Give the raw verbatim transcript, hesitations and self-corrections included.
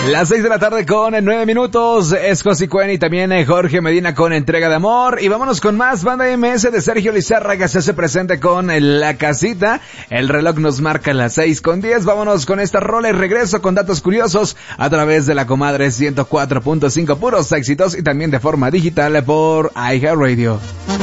Las seis de la tarde con nueve minutos, es Josi Cuen y también Jorge Medina con Entrega de Amor. Y vámonos con más Banda M S de Sergio Lizárraga, se hace presente con La Casita. El reloj nos marca las seis con diez. Vámonos con esta rola y regreso con datos curiosos a través de la comadre ciento cuatro punto cinco, puros éxitos y también de forma digital por iHeartRadio.